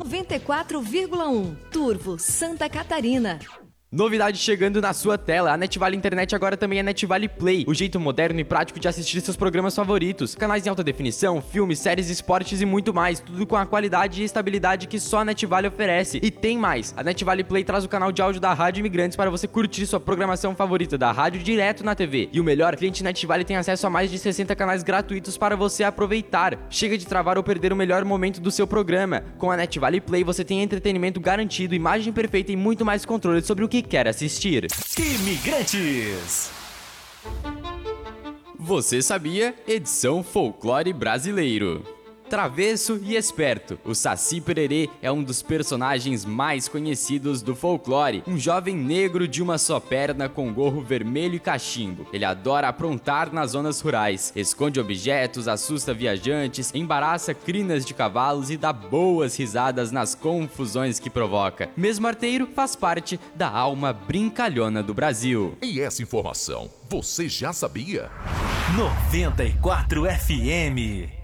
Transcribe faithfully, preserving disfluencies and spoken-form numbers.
noventa e quatro vírgula um. Turvo, Santa Catarina. Novidade chegando na sua tela, a NetVale Internet agora também é NetVale Play, o jeito moderno e prático de assistir seus programas favoritos, canais em alta definição, filmes, séries, esportes e muito mais, tudo com a qualidade e estabilidade que só a NetVale oferece. E tem mais, a NetVale Play traz o canal de áudio da Rádio Imigrantes para você curtir sua programação favorita da rádio direto na T V. E o melhor, cliente NetVale tem acesso a mais de sessenta canais gratuitos para você aproveitar. Chega de travar ou perder o melhor momento do seu programa. Com a NetVale Play você tem entretenimento garantido, imagem perfeita e muito mais controle sobre o que quer assistir. Imigrantes. Você sabia? Edição Folclore Brasileiro. Travesso e esperto, o Saci Pererê é um dos personagens mais conhecidos do folclore. Um jovem negro de uma só perna com gorro vermelho e cachimbo. Ele adora aprontar nas zonas rurais, esconde objetos, assusta viajantes, embaraça crinas de cavalos e dá boas risadas nas confusões que provoca. Mesmo arteiro, faz parte da alma brincalhona do Brasil. E essa informação, você já sabia? noventa e quatro F M